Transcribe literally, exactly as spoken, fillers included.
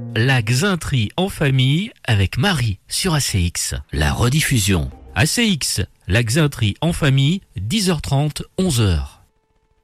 La Xintrie en famille avec Marie sur A C X. La rediffusion. A C X, la Xintrie en famille, dix heures trente, onze heures.